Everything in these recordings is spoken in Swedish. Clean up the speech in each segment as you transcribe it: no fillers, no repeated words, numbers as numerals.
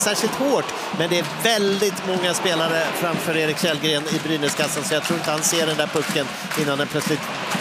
särskilt hårt, men det är väldigt många spelare framför Erik Källgren i Brynäskassan, så jag tror inte han ser den där pucken innan den plötsligt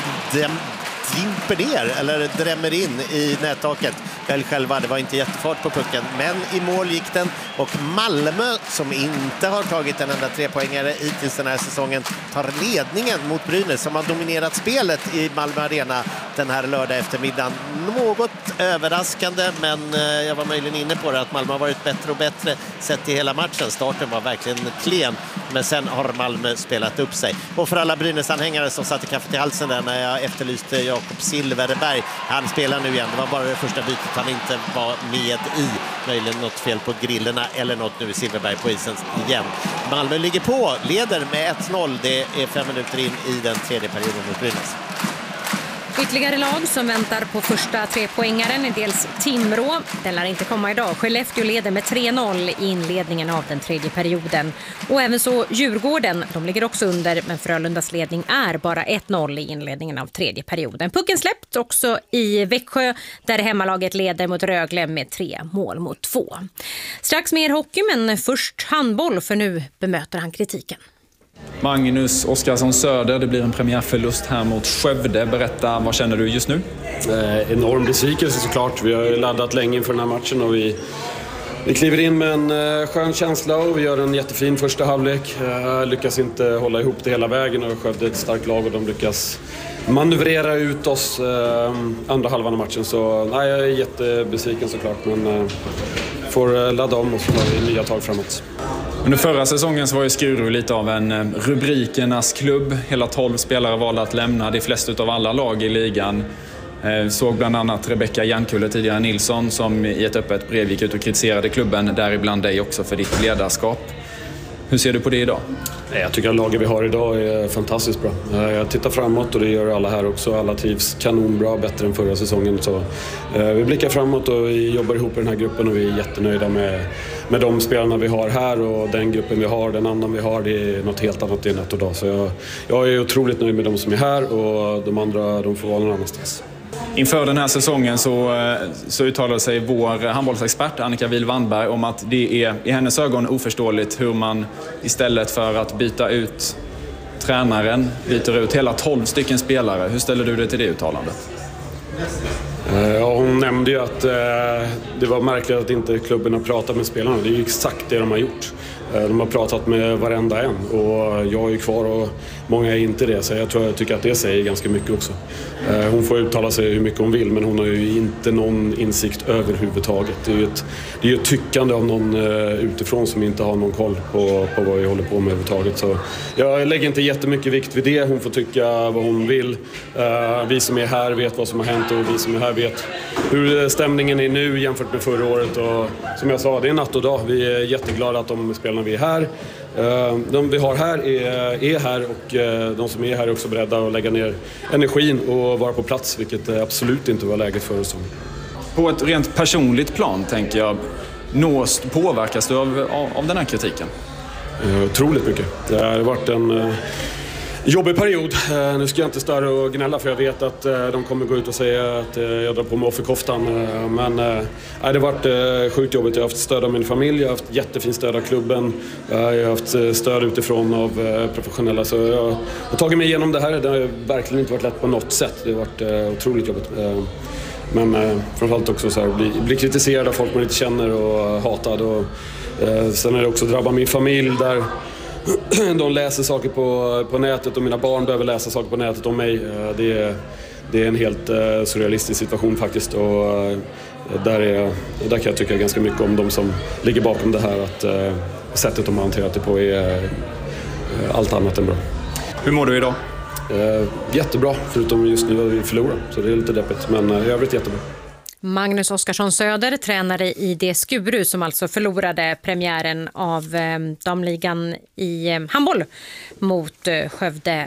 dimper ner eller drämmer in i nättaket. Väl själva, det var inte jättefart på pucken, men i mål gick den, och Malmö, som inte har tagit en enda 3-poängare hittills den här säsongen, tar ledningen mot Brynäs, som har dominerat spelet i Malmö Arena den här lördag eftermiddagen. Något överraskande, men jag var möjligen inne på det, att Malmö har varit bättre och bättre sett i hela matchen. Starten var verkligen klen, men sen har Malmö spelat upp sig. Och för alla Brynäs-anhängare som satte kaffet i halsen där när jag efterlyste Jakob Silverberg, han spelar nu igen. Det var bara det första bytet han inte var med i. Möjligen något fel på grillerna eller något. Nu är Silverberg på isen igen. Malmö ligger på, leder med 1-0. Det är 5 minuter in i den tredje perioden mot Brynäs. Ytterligare lag som väntar på första 3-poängaren är dels Timrå. Den lär inte komma idag. Skellefteå leder med 3-0 i inledningen av den tredje perioden. Och även så Djurgården, de ligger också under, men Frölundas ledning är bara 1-0 i inledningen av tredje perioden. Pucken släppt också i Växjö, där hemmalaget leder mot Rögle med 3-2. Strax mer hockey, men först handboll, för nu bemöter han kritiken. Magnus Oskarsson Söder, det blir en premiärförlust här mot Skövde. Berätta, vad känner du just nu? Enorm besvikelse såklart. Vi har laddat länge inför den här matchen och vi kliver in med en skön känsla och vi gör en jättefin första halvlek. Lyckas inte hålla ihop det hela vägen och Skövde är ett starkt lag och de lyckas manövrera ut oss andra halvan av matchen. Så nej, jag är jättebesviken såklart, men får ladda om och så tar vi nya tag framåt. Under förra säsongen så var ju Skuru lite av en rubrikernas klubb. Hela 12 spelare valde att lämna, de flesta av alla lag i ligan. Såg bland annat Rebecka Jankulle, tidigare Nilsson, som i ett öppet brev gick ut och kritiserade klubben, däribland dig också för ditt ledarskap. Hur ser du på det idag? Jag tycker att laget vi har idag är fantastiskt bra. Jag tittar framåt och det gör alla här också. Alla trivs kanonbra, bättre än förra säsongen. Så, vi blickar framåt och vi jobbar ihop i den här gruppen och vi är jättenöjda med de spelarna vi har här och den gruppen vi har, den annan vi har. Det är något helt annat i natt och dag. Så jag är otroligt nöjd med de som är här och de andra de får vara någon annanstans. Inför den här säsongen så uttalade sig vår handbollsexpert Annika Wihl-Wandberg om att det är i hennes ögon oförståeligt hur man istället för att byta ut tränaren byter ut hela 12 stycken spelare. Hur ställer du dig till det uttalandet? Ja, hon nämnde ju att det var märkligt att inte klubben har pratat med spelarna. Det är ju exakt det de har gjort. De har pratat med varenda en och jag är kvar och många är inte det, så jag tycker att det säger ganska mycket också. Hon får uttala sig hur mycket hon vill, men hon har ju inte någon insikt överhuvudtaget. Det är ju ett tyckande av någon utifrån som inte har någon koll på vad vi håller på med överhuvudtaget. Så jag lägger inte jättemycket vikt vid det. Hon får tycka vad hon vill. Vi som är här vet vad som har hänt och vi som är här vet hur stämningen är nu jämfört med förra året. Och som jag sa, det är natt och dag. Vi är jätteglada att de spelarna vi är här. De vi har här är här och de som är här är också beredda att lägga ner energin och vara på plats, vilket absolut inte var läget för oss. På ett rent personligt plan tänker jag, påverkas du av den här kritiken? Otroligt mycket. Det har varit en jobbig period. Nu ska jag inte störa och gnälla för jag vet att de kommer gå ut och säga att jag drar på mig offerkoftan. Men det har varit sjukt jobbigt. Jag har haft stöd av min familj, jag har haft jättefin stöd av klubben. Jag har haft stöd utifrån av professionella. Så jag har tagit mig igenom det här. Det har verkligen inte varit lätt på något sätt. Det har varit otroligt jobbigt. Men framförallt också så här, bli kritiserad av folk man inte känner och hatad. Och, sen är det också drabbat min familj där de läser saker på nätet och mina barn behöver läsa saker på nätet om mig. Det är en helt surrealistisk situation faktiskt och där kan jag tycka ganska mycket om de som ligger bakom det här, att sättet de har hanterat det på är allt annat än bra. Hur mår du idag? Jättebra, förutom just nu att vi förlorar, så det är lite deppigt, men i övrigt jättebra. Magnus Oskarsson Söder, tränare i det Skuru som alltså förlorade premiären av damligan i handboll mot Skövde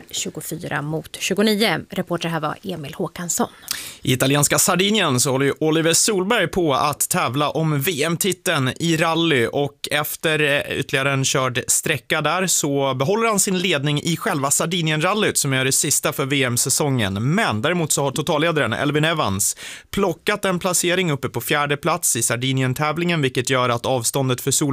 24-29. Reporter här var Emil Håkansson. I italienska Sardinien så håller ju Oliver Solberg på att tävla om VM-titeln i rally och efter ytterligare en körd sträcka där så behåller han sin ledning i själva Sardinien-rallyt som är det sista för VM-säsongen. Men däremot så har totalledaren Elvin Evans plockat en placering uppe på 4:e plats i Sardinien-tävlingen, vilket gör att avståndet för